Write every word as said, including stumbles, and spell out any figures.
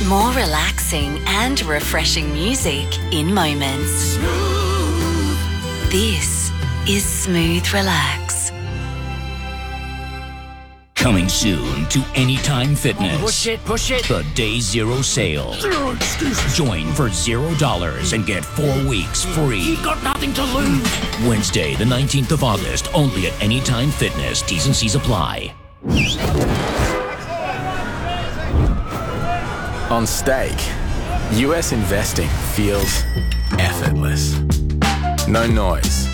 More relaxing and refreshing music in moments. This is Smooth Relax. Coming soon to Anytime Fitness. Push it, push it. The Day Zero Sale. Zero excuses. Join for zero dollars and get four weeks free. You've got nothing to lose. Wednesday, the nineteenth of August, only at Anytime Fitness. T's and C's apply. On stake, U S investing feels effortless. No noise,